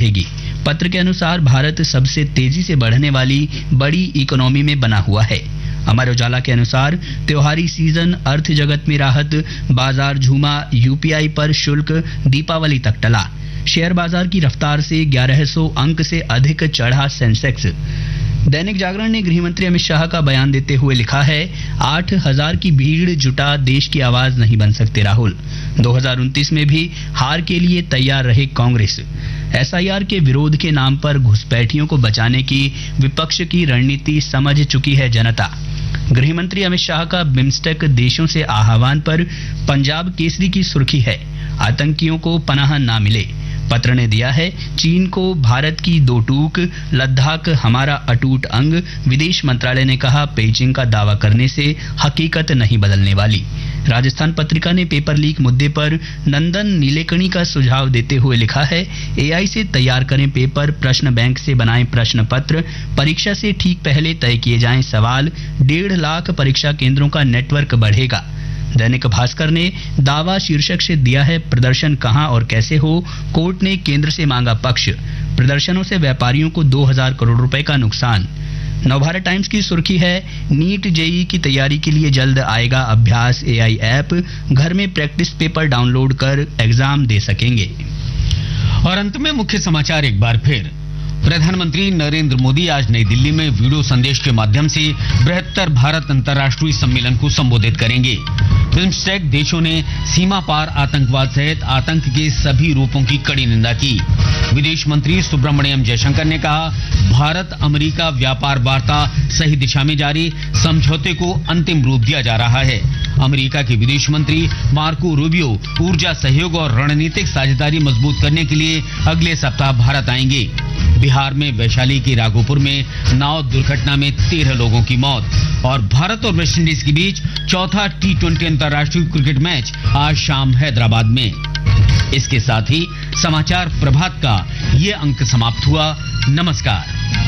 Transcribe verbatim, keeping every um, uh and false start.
बढ़ेगी। पत्र के अनुसार भारत सबसे तेजी से बढ़ने वाली बड़ी इकोनॉमी में बना हुआ है। अमर उजाला के अनुसार त्योहारी सीजन, अर्थ जगत में राहत, बाजार झूमा, यूपीआई पर शुल्क दीपावली तक टला। शेयर बाजार की रफ्तार से ग्यारह सौ अंक से अधिक चढ़ा सेंसेक्स। दैनिक जागरण ने गृह मंत्री अमित शाह का बयान देते हुए लिखा है, आठ हजार की भीड़ जुटा देश की आवाज नहीं बन सकते राहुल। दो हज़ार उनतीस में भी हार के लिए तैयार रहे कांग्रेस। एसआईआर के विरोध के नाम पर घुसपैठियों को बचाने की विपक्ष की रणनीति समझ चुकी है जनता। गृह मंत्री अमित शाह का बिम्स्टेक देशों से आह्वान पर पंजाब केसरी की सुर्खी है, आतंकियों को पनाह ना मिले। पत्र ने दिया है, चीन को भारत की दो टूक, लद्दाख हमारा अटूट अंग। विदेश मंत्रालय ने कहा, पेइचिंग का दावा करने से हकीकत नहीं बदलने वाली। राजस्थान पत्रिका ने पेपर लीक मुद्दे पर नंदन नीलेकणी का सुझाव देते हुए लिखा है, एआई से तैयार करें पेपर, प्रश्न बैंक से बनाएं प्रश्न पत्र, परीक्षा से ठीक पहले तय किए जाएं सवाल, डेढ़ लाख परीक्षा केंद्रों का नेटवर्क बढ़ेगा। दैनिक भास्कर ने दावा शीर्षक से दिया है, प्रदर्शन कहां और कैसे हो, कोर्ट ने केंद्र से मांगा पक्ष। प्रदर्शनों से व्यापारियों को दो हज़ार करोड़ रुपए का नुकसान। नवभारत टाइम्स की सुर्खी है, नीट जेई की तैयारी के लिए जल्द आएगा अभ्यास एआई ऐप, घर में प्रैक्टिस पेपर डाउनलोड कर एग्जाम दे सकेंगे। और अंत में मुख्य समाचार एक बार फिर। प्रधानमंत्री नरेंद्र मोदी आज नई दिल्ली में वीडियो संदेश के माध्यम से बृहत्तर भारत अंतर्राष्ट्रीय सम्मेलन को संबोधित करेंगे। बिम्स्टेक देशों ने सीमा पार आतंकवाद सहित आतंक के सभी रूपों की कड़ी निंदा की। विदेश मंत्री सुब्रमण्यम जयशंकर ने कहा, भारत अमेरिका व्यापार वार्ता सही दिशा में जारी, समझौते को अंतिम रूप दिया जा रहा है। अमेरिका के विदेश मंत्री मार्को रूबियो ऊर्जा सहयोग और रणनीतिक साझेदारी मजबूत करने के लिए अगले सप्ताह भारत आएंगे। बिहार में वैशाली के राघोपुर में नाव दुर्घटना में तेरह लोगों की मौत। और भारत और वेस्टइंडीज के बीच चौथा टी ट्वेंटी अंतर्राष्ट्रीय क्रिकेट मैच आज शाम हैदराबाद में। इसके साथ ही समाचार प्रभात का ये अंक समाप्त हुआ। नमस्कार।